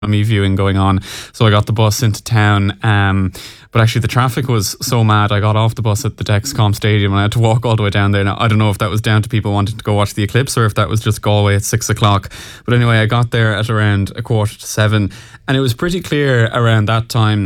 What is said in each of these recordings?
astronomy viewing going on. So I got the bus into town. But actually the traffic was so mad, I got off the bus at the Dexcom Stadium and I had to walk all the way down there. Now, I don't know if that was down to people wanting to go watch the eclipse or if that was just Galway at 6 o'clock. But anyway, I got there at around 6:45 and it was pretty clear around that time.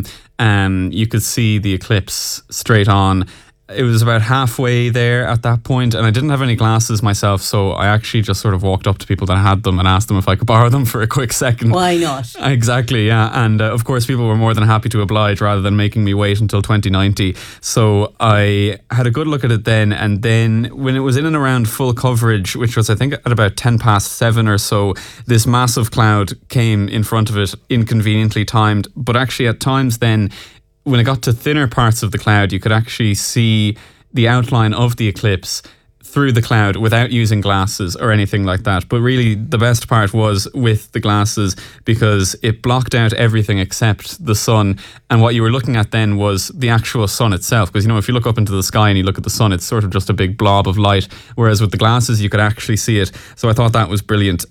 You could see the eclipse straight on. It was about halfway there at that point, and I didn't have any glasses myself, so I actually just sort of walked up to people that had them and asked them if I could borrow them for a quick second. Why not? Exactly, yeah. And of course, people were more than happy to oblige rather than making me wait until 2090. So I had a good look at it then, and then when it was in and around full coverage, which was I think at about 7:10 or so, this massive cloud came in front of it, inconveniently timed. But actually at times then, when it got to thinner parts of the cloud, you could actually see the outline of the eclipse through the cloud without using glasses or anything like that. But really the best part was with the glasses because it blocked out everything except the sun. And what you were looking at then was the actual sun itself. Because, you know, if you look up into the sky and you look at the sun, it's sort of just a big blob of light. Whereas with the glasses, you could actually see it. So I thought that was brilliant.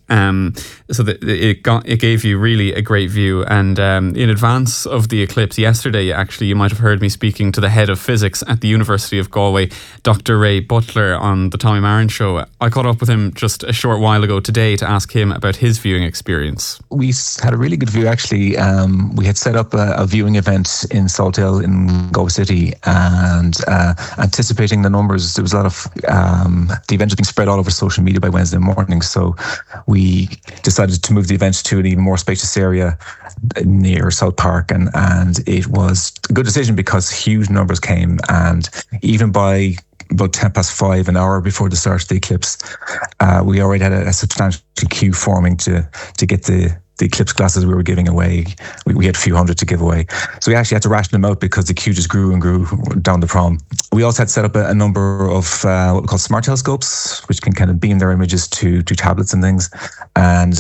So that it gave you really a great view. And in advance of the eclipse yesterday, actually, you might have heard me speaking to the head of physics at the University of Galway, Dr. Ray Butler, on the Tommy Marin show. I caught up with him just a short while ago today to ask him about his viewing experience. We had a really good view, actually. We had set up a viewing event in Salthill in Galway City, and anticipating the numbers, there was a lot of the event was being spread all over social media by Wednesday morning, so we decided to move the event to an even more spacious area near South Park, and it was a good decision because huge numbers came, and even by about 5:10, an hour before the start of the eclipse, we already had a substantial queue forming to get the eclipse glasses we were giving away. We had a few hundred to give away. So we actually had to ration them out because the queue just grew and grew down the prom. We also had set up a number of what we call smart telescopes, which can kind of beam their images to tablets and things. And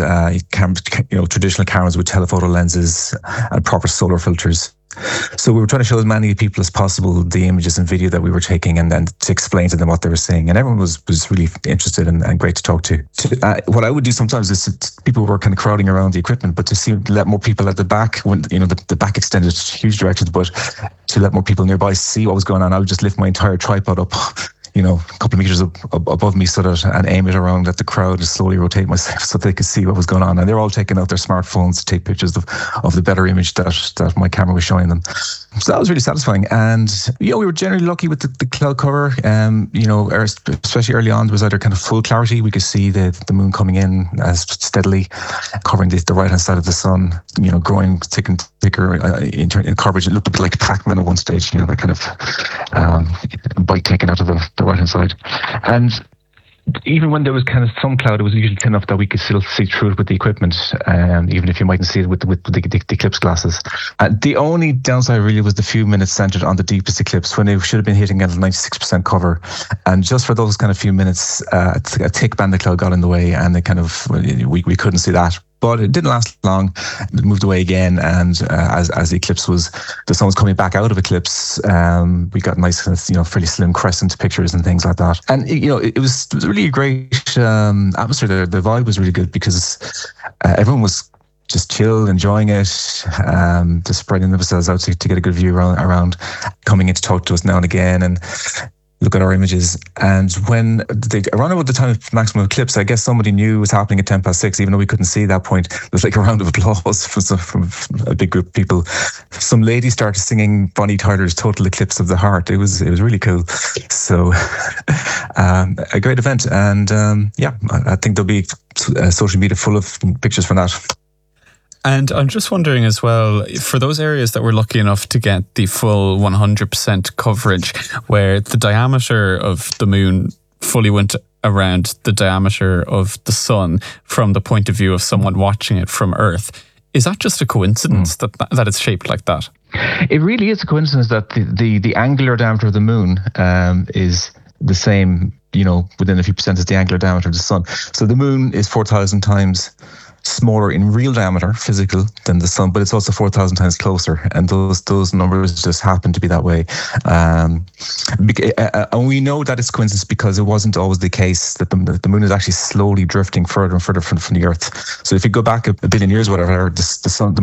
traditional cameras with telephoto lenses and proper solar filters. So we were trying to show as many people as possible the images and video that we were taking, and then to explain to them what they were seeing. And everyone was really interested and great to talk to. What I would do sometimes is people were kind of crowding around the equipment, but to let more people at the back, when the back extended huge directions, but to let more people nearby see what was going on, I would just lift my entire tripod up, a couple of meters above me, and aim it around at the crowd and slowly rotate myself so they could see what was going on. And they're all taking out their smartphones to take pictures of the better image that my camera was showing them. So that was really satisfying. And, we were generally lucky with the cloud cover. Especially early on, there was either kind of full clarity. We could see the moon coming in steadily, covering the right-hand side of the sun, growing thicker in coverage. It looked a bit like Pac-Man at one stage, that kind of bite taken out of the right-hand side. And even when there was kind of some cloud, it was usually thin enough that we could still see through it with the equipment, even if you mightn't see it with the eclipse glasses. The only downside really was the few minutes centered on the deepest eclipse when it should have been hitting at 96% cover. And just for those kind of few minutes, a thick band of cloud got in the way, and we couldn't see that. But it didn't last long. It moved away again, and as the eclipse the sun was coming back out of eclipse, we got nice, fairly slim crescent pictures and things like that. And it was really a great atmosphere there. The vibe was really good because everyone was just chill, enjoying it, just spreading themselves out to get a good view around, coming in to talk to us now and again, and look at our images. And when around about the time of maximum eclipse, I guess somebody knew it was happening at 6:10, even though we couldn't see at that point. There was like a round of applause from a big group of people. Some lady started singing Bonnie Tyler's Total Eclipse of the Heart. It was really cool. So a great event. And I think there'll be social media full of pictures from that. And I'm just wondering as well, for those areas that were lucky enough to get the full 100% coverage, where the diameter of the moon fully went around the diameter of the sun from the point of view of someone watching it from Earth, is that just a coincidence that it's shaped like that? It really is a coincidence that the angular diameter of the moon is the same, within a few percent as the angular diameter of the sun. So the moon is 4,000 times smaller in real diameter, physical, than the sun, but it's also 4,000 times closer, and those numbers just happen to be that way. And we know that it's coincidence because it wasn't always the case that the moon is actually slowly drifting further and further from the Earth. So if you go back a billion years, whatever, the